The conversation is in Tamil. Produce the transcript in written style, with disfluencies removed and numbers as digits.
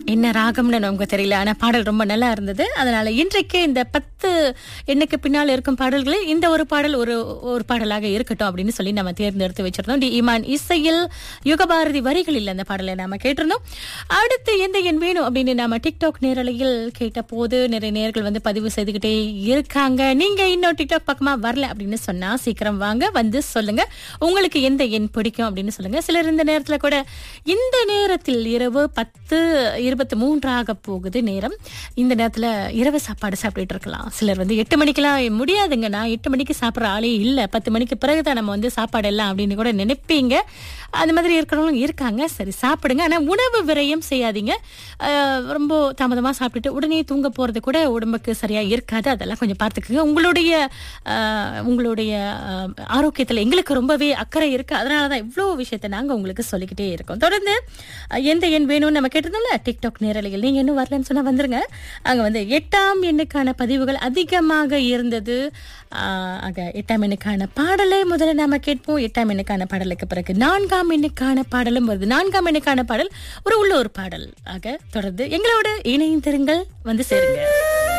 என்ன ராகம்னு நமக்கு தெரியல, ஆனா பாடல் ரொம்ப நல்லா இருந்தது. அதனால இன்றைக்கு இந்த 10 எண்ணுக்கு பின்னால் இருக்கும் பாடல்களில் இந்த ஒரு பாடல் ஒரு பாடலாக இருக்கட்டும் அப்படின்னு சொல்லி நம்ம தேர்ந்தெடுத்து வச்சிருந்தோம். டி ஈமான் இசையில் யுகபாரதி வரிகளில் அந்த பாடலை நாம கேட்டிருந்தோம். அடுத்து எந்த எண் வேணும் அப்படின்னு நாம டிக்டாக் நேரலையில் கேட்ட போது நிறைய நேயர்கள் வந்து பதிவு செய்துகிட்டே இருக்காங்க. நீங்க இன்னும் டிக்டாக் பக்கமா வரல அப்படின்னு சொன்னா சீக்கிரம் வாங்க, வந்து சொல்லுங்க உங்களுக்கு எந்த எண் பிடிக்கும் அப்படின்னு சொல்லுங்க. சிலர் இந்த நேரத்துல கூட, இந்த நேரத்தில் இரவு 10:23 ஆக போகுது நேரம், இந்த நேரத்துல இரவு சாப்பாடு சாப்பிட்டுட்டு இருக்கலாம். சிலர் வந்து 8 மணிக்கெல்லாம் முடியாதுங்க, நான் 8 மணிக்கு சாப்பிட்ற ஆளே இல்ல, 10 மணிக்கு பிறகுதான் நம்ம வந்து சாப்பாடு எல்லாம் அப்படின்னு கூட நினைப்பீங்க. அந்த மாதிரி இருக்கிறவங்களும் இருக்காங்க. சரி, சாப்பிடுங்க, ஆனா உணவு விரயம் செய்யாதீங்க. ரொம்ப தாமதமா சாப்பிட்டுட்டு உடனே தூங்க போறது கூட உடம்புக்கு சரியா இருக்காது. அதெல்லாம் கொஞ்சம் பார்த்துக்குங்க. உங்களுடைய ஆரோக்கியத்துல எங்களுக்கு ரொம்பவே அக்கறை இருக்கு. அதனாலதான் இவ்வளவு விஷயத்த நாங்க உங்களுக்கு சொல்லிக்கிட்டே இருக்கோம். தொடர்ந்து எந்த எண் வேணும்னு நம்ம கேட்டிருந்தோம்ல டிக்டாக் நேரலையில், நீங்க இன்னும் வரலன்னு சொன்னா வந்துருங்க. அங்க வந்து 8ஆம் எண்ணுக்கான பதிவுகள் அதிகமாக இருந்தது. ஆக 8ஆம் எண்ணுக்கான பாடலை முதல்ல நாம கேட்போம். 8ஆம் எண்ணுக்கான பாடலுக்கு பிறகு 4ஆம் எண்ணுக்கான பாடலும் வருது. 4ஆம் எண்ணுக்கான பாடல் ஒரு உள்ளூர் பாடல். ஆக தொடர்ந்து எங்களோட இணைந்திருங்கள், வந்து சேருங்க.